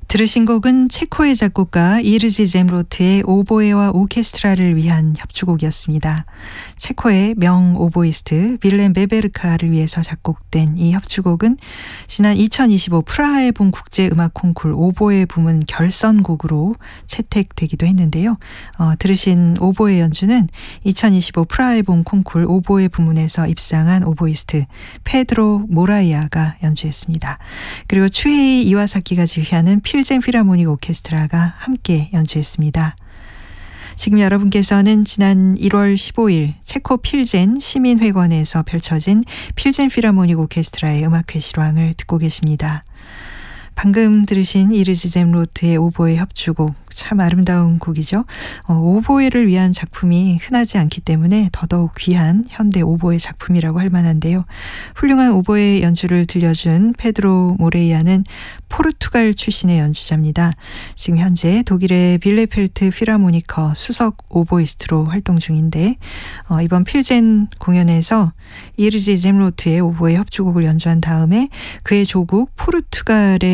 들으신 곡은 체코의 작곡가 이르지 젬로트의 오보에와 오케스트라를 위한 협주곡이었습니다. 체코의 명 오보이스트 빌렘 베베르카를 위해서 작곡된 이 협주곡은 지난 2025 프라하의 봄 국제음악 콩쿨 오보에 부문 결선곡으로 채택되기도 했는데요. 들으신 오보에 연주는 2025 프라하의 봄 콩쿨 오보에 부문에서 입상한 오보이스트 페드로 모라이아가 연주했습니다. 그리고 추헤이 이와사키가 지휘하는 필젠 필하모닉 오케스트라가 함께 연주했습니다. 지금 여러분께서는 지난 1월 15일 체코 필젠 시민회관에서 펼쳐진 필젠 필하모닉 오케스트라의 음악회 실황을 듣고 계십니다. 방금 들으신 이르지 젬로트의 오보에 협주곡, 참 아름다운 곡이죠. 오보에를 위한 작품이 흔하지 않기 때문에 더더욱 귀한 현대 오보에 작품이라고 할 만한데요. 훌륭한 오보에 연주를 들려준 페드로 모레이아는 포르투갈 출신의 연주자입니다. 지금 현재 독일의 빌레펠트 필하모니커 수석 오보이스트로 활동 중인데 이번 필젠 공연에서 이르지 젬로트의 오보에 협주곡을 연주한 다음에 그의 조국 포르투갈의